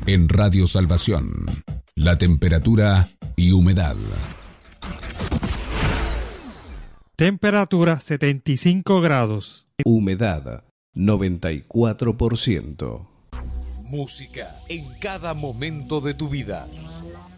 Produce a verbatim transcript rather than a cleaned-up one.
En Radio Salvación, la temperatura y humedad. Temperatura setenta y cinco grados. Humedad noventa y cuatro por ciento. Música en cada momento de tu vida.